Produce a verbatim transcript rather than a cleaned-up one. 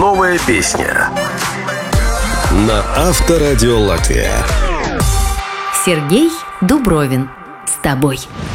Новая песня на Авторадио Латвия. Сергей Дубровин. С тобой.